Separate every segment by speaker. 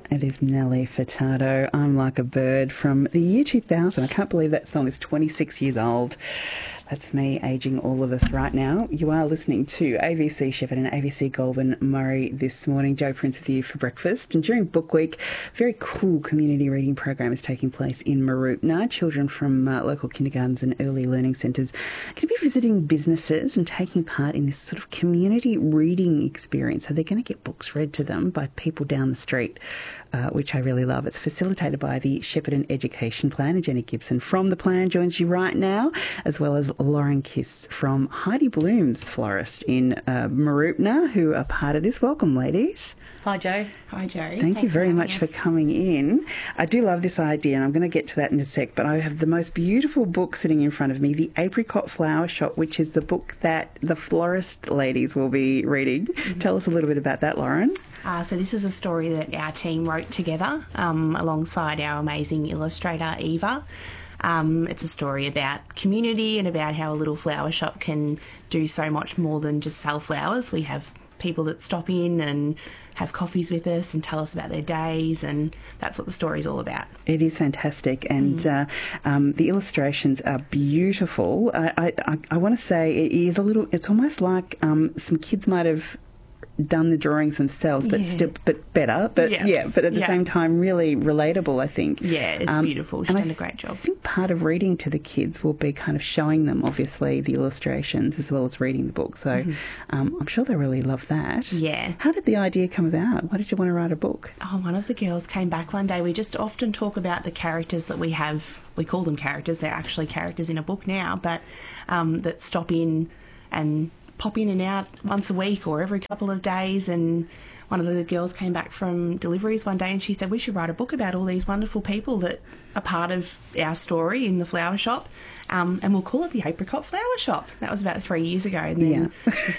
Speaker 1: It is Nelly Furtado. I'm Like a Bird from the year 2000. I can't believe that song is 26 years old. That's me ageing all of us right now. You are listening to ABC Shepparton and ABC Goulburn Murray this morning. Joe Prince with you for breakfast. And during Book Week, a very cool community reading program is taking place in Mooroopna. Children from local kindergartens and early learning centres are going to be visiting businesses and taking part in this sort of community reading experience. So they're going to get books read to them by people down the street, which I really love. It's facilitated by the Shepparton Education Plan, and Jenny Gibson from the Plan joins you right now, as well as Lauren Kiss from Heidi Bloom's Florist in Mooroopna, who are part of this. Welcome, ladies.
Speaker 2: Hi, Joe.
Speaker 3: Hi, Joe.
Speaker 1: Thank you very much for coming in. I do love this idea, and I'm going to get to that in a sec, but I have the most beautiful book sitting in front of me, The Apricot Flower Shop, which is the book that the Florist ladies will be reading. Mm-hmm. Tell us a little bit about that, Lauren.
Speaker 3: So this is a story that our team wrote together alongside our amazing illustrator, Eva. It's a story about community and about how a little flower shop can do so much more than just sell flowers. We have people that stop in and have coffees with us and tell us about their days, and that's what the story's all about.
Speaker 1: It is fantastic, and the illustrations are beautiful. I want to say it is a little, it's almost like some kids might have done the drawings themselves, but still, but better. But but at the same time, really relatable, I think.
Speaker 3: Yeah, it's beautiful. She's done a great job.
Speaker 1: I think part of reading to the kids will be kind of showing them, obviously, the illustrations as well as reading the book. So I'm sure they really love that.
Speaker 3: Yeah.
Speaker 1: How did the idea come about? Why did you want to write a book?
Speaker 3: Oh, one of the girls came back one day. We just often talk about the characters that we have. We call them characters. They're actually characters in a book now, but that stop in and pop in and out once a week or every couple of days. And one of the girls came back from deliveries one day and she said, we should write a book about all these wonderful people that are part of our story in the flower shop, and we'll call it the Apricot Flower Shop. That was about 3 years ago, and then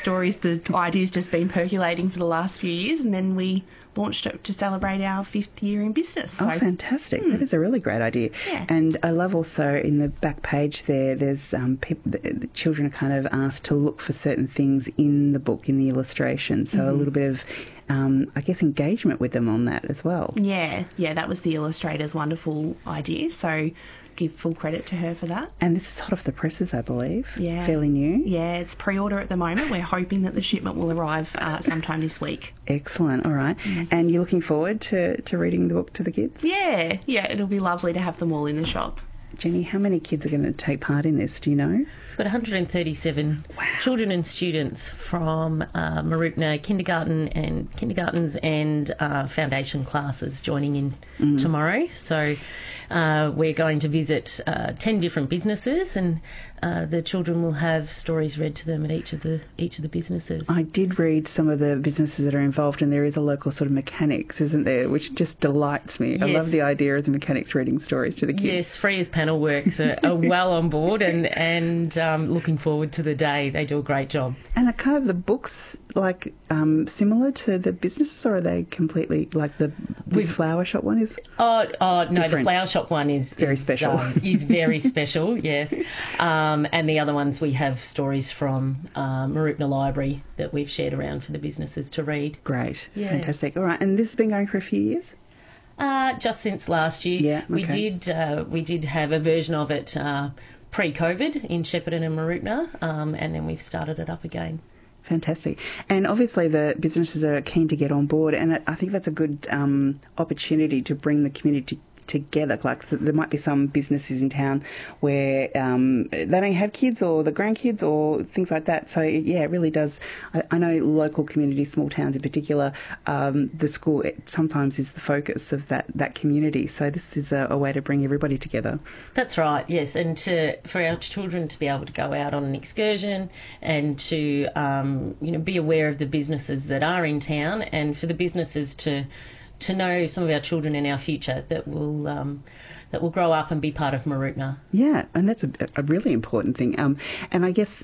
Speaker 3: the idea's just been percolating for the last few years, and then we launched it to celebrate our 5th year in business.
Speaker 1: So, fantastic. That is a really great idea.
Speaker 3: Yeah.
Speaker 1: And I love also in the back page there's people, the children are kind of asked to look for certain things in the book, in the illustration. So a little bit of, I guess, engagement with them on that as well.
Speaker 3: Yeah, that was the illustrator's wonderful idea. So give full credit to her for that.
Speaker 1: And this is hot off the presses, I believe.
Speaker 3: Yeah.
Speaker 1: Fairly new.
Speaker 3: Yeah, it's pre-order at the moment. We're hoping that the shipment will arrive sometime this week.
Speaker 1: Excellent. All right. And you're looking forward to reading the book to the kids?
Speaker 3: Yeah, it'll be lovely to have them all in the shop.
Speaker 1: Jenny, how many kids are going to take part in this? Do you know?
Speaker 2: We've got 137 children and students from Mooroopna kindergartens and foundation classes joining in tomorrow. So we're going to visit 10 different businesses, and the children will have stories read to them at each of the businesses.
Speaker 1: I did read some of the businesses that are involved, and there is a local sort of mechanics, isn't there, which just delights me.
Speaker 2: Yes.
Speaker 1: I love the idea of the mechanics reading stories to the kids.
Speaker 2: Yes, Freya's Panel Works are well on board and looking forward to the day. They do a great job.
Speaker 1: And are kind of the books like similar to the businesses, or are they completely like this flower shop one is?
Speaker 2: No,
Speaker 1: different?
Speaker 2: The flower shop one is
Speaker 1: very special.
Speaker 2: Is very special, yes. And the other ones, we have stories from Mooroopna Library that we've shared around for the businesses to read.
Speaker 1: Great,
Speaker 2: Yeah.
Speaker 1: Fantastic. All right, and this has been going for a few years?
Speaker 2: Just since last year.
Speaker 1: Yeah, okay.
Speaker 2: We did have a version of it pre-COVID in Shepparton and Mooroopna, and then we've started it up again.
Speaker 1: Fantastic. And obviously the businesses are keen to get on board, and I think that's a good opportunity to bring the community together. Like, so there might be some businesses in town where they don't have kids or the grandkids or things like that. So yeah, it really does. I know local communities, small towns in particular, the school sometimes is the focus of that community. So this is a way to bring everybody together.
Speaker 2: That's right, yes, and for our children to be able to go out on an excursion and to be aware of the businesses that are in town, and for the businesses to know some of our children in our future that will grow up and be part of Mooroopna.
Speaker 1: Yeah, and that's a really important thing. And I guess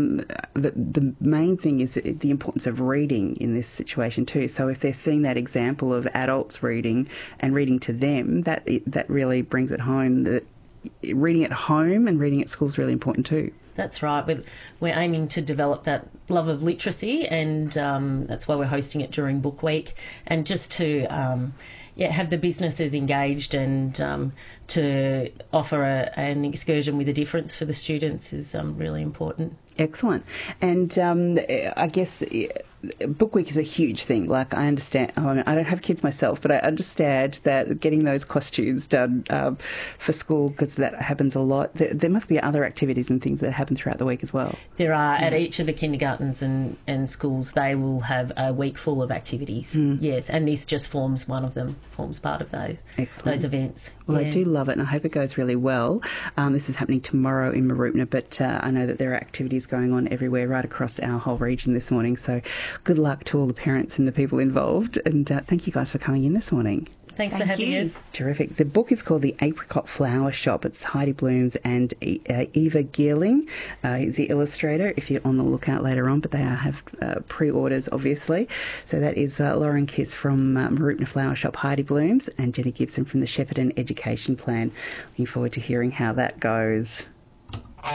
Speaker 1: the main thing is the importance of reading in this situation too. So if they're seeing that example of adults reading and reading to them, that really brings it home that reading at home and reading at school is really important too.
Speaker 2: That's right. We're aiming to develop that love of literacy, and that's why we're hosting it during Book Week, and just to have the businesses engaged, and to offer an excursion with a difference for the students is really important.
Speaker 1: Excellent. And I guess Book Week is a huge thing. Like, I understand, I don't have kids myself, but I understand that getting those costumes done for school, because that happens a lot, there must be other activities and things that happen throughout the week as well.
Speaker 2: There are. At each of the kindergartens and schools, they will have a week full of activities. Yes, and this just forms one of them, forms part of those events.
Speaker 1: Well, I do love it, and I hope it goes really well. This is happening tomorrow in Mooroopna, but I know that there are activities going on everywhere right across our whole region this morning, so good luck to all the parents and the people involved, and thank you guys for coming in this morning.
Speaker 2: Thanks for having us.
Speaker 1: Terrific. The book is called The Apricot Flower Shop. It's Heidi Blooms and Eva Geerling is the illustrator, if you're on the lookout later on, but they have pre-orders, obviously. So that is Lauren Kiss from Mooroopna Flower Shop, Heidi Blooms, and Jenny Gibson from the Shepparton Education Plan. Looking forward to hearing how that goes.